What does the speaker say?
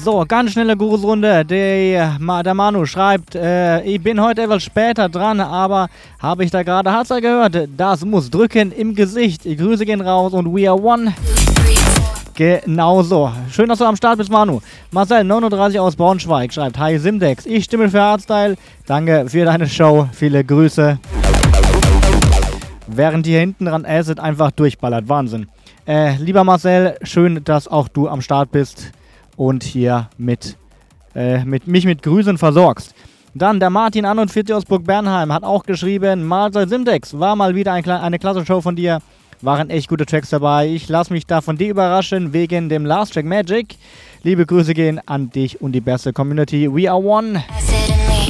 So, ganz schnelle Grußrunde. Der Manu schreibt, ich bin heute etwas später dran, aber habe ich da gerade Harzer gehört? Das muss drücken im Gesicht. Die Grüße gehen raus und we are one. Genau so. Schön, dass du am Start bist, Manu. Marcel, 39 aus Braunschweig, schreibt, hi Simdex, ich stimme für Hardstyle. Danke für deine Show. Viele Grüße. Während hier hinten dran Acid einfach durchballert. Wahnsinn. Lieber Marcel, schön, dass auch du am Start bist und hier mich mit Grüßen versorgst. Dann der Martin 41 aus Burg Bernheim hat auch geschrieben, Marcel Simdex, war mal wieder eine klasse Show von dir. Waren echt gute Tracks dabei. Ich lasse mich da von dir überraschen wegen dem Last Track Magic. Liebe Grüße gehen an dich und die beste Community. We are one.